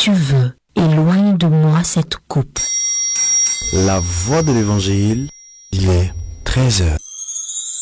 tu veux, éloigne de moi cette coupe. La voix de l'évangile, il est 13h.